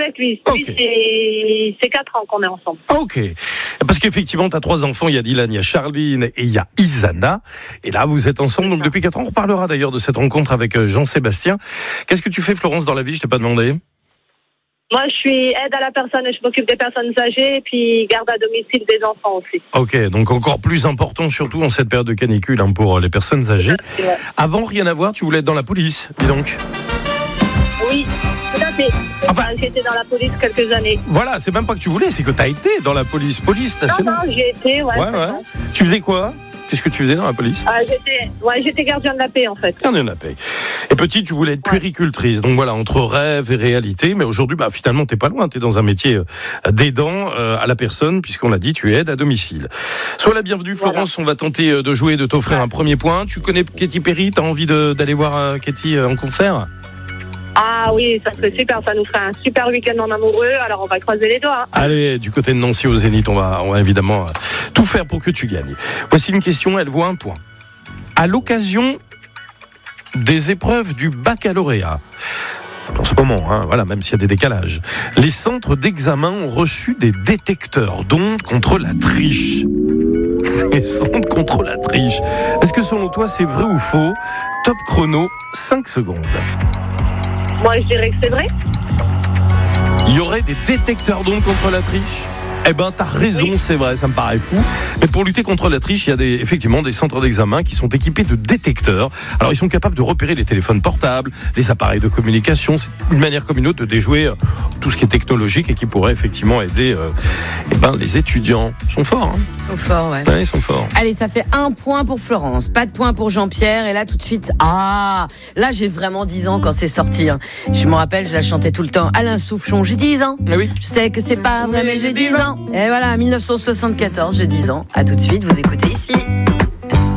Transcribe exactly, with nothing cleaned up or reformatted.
avec lui. Ok. Lui, c'est, c'est quatre ans qu'on est ensemble. Ok. Parce qu'effectivement, tu as trois enfants. Il y a Dylan, il y a Charline et il y a Isana. Et là, vous êtes ensemble donc depuis quatre ans. On reparlera d'ailleurs de cette rencontre avec Jean-Sébastien. Qu'est-ce que tu fais, Florence, dans la vie? Je t'ai pas demandé. Moi, je suis aide à la personne, je m'occupe des personnes âgées et puis garde à domicile des enfants aussi. Ok, donc encore plus important, surtout en cette période de canicule hein, pour les personnes âgées. Ouais. Avant, rien à voir, tu voulais être dans la police, dis donc. Oui, tout à fait. Enfin- J'étais dans la police quelques années. Voilà, c'est même pas que tu voulais, c'est que tu as été dans la police. Police Non, nationale. non, j'ai été, ouais. Ouais, c'est ouais. ça. Tu faisais quoi? Qu'est-ce que tu faisais dans la police? Ah, j'étais, ouais, j'étais gardien de la paix, en fait. Gardien de la paix. Et petite, tu voulais être puéricultrice. Donc voilà, entre rêve et réalité. Mais aujourd'hui, bah, finalement, t'es pas loin. T'es dans un métier euh, d'aidant euh, à la personne, puisqu'on l'a dit, tu aides à domicile. Sois la bienvenue, Florence. Voilà. On va tenter euh, de jouer, de t'offrir un premier point. Tu connais Katy Perry? T'as envie de, d'aller voir euh, Katy euh, en concert? Ah oui, ça serait super, ça nous ferait un super week-end en amoureux, alors on va croiser les doigts. Hein. Allez, du côté de Nancy au Zénith, on va, on va évidemment euh, tout faire pour que tu gagnes. Voici une question, elle vaut un point. À l'occasion des épreuves du baccalauréat, en ce moment, hein, voilà, même s'il y a des décalages, les centres d'examen ont reçu des détecteurs d'ondes contre la triche. Les sondes contre la triche. Est-ce que selon toi c'est vrai ou faux? Top chrono, cinq secondes. Moi, je dirais que c'est vrai. Il y aurait des détecteurs d'ondes contre la triche? Eh ben, t'as raison, Oui. c'est vrai, ça me paraît fou. Mais pour lutter contre la triche, il y a des, effectivement des centres d'examen qui sont équipés de détecteurs. Alors, ils sont capables de repérer les téléphones portables, les appareils de communication. C'est une manière comme une autre de déjouer euh, tout ce qui est technologique et qui pourrait effectivement aider euh, eh ben, les étudiants. Ils sont forts, hein? Ils sont forts, ouais. Ouais, ils sont forts. Allez, ça fait un point pour Florence, pas de point pour Jean-Pierre. Et là, tout de suite, ah, là, j'ai vraiment dix ans quand c'est sorti. Hein. Je me rappelle, je la chantais tout le temps. Alain Soufflon, j'ai dix ans. Ah oui. Je sais que c'est pas vrai, mais j'ai dix ans. Et voilà, mille neuf cent soixante-quatorze, j'ai dix ans. À tout de suite, vous écoutez ici.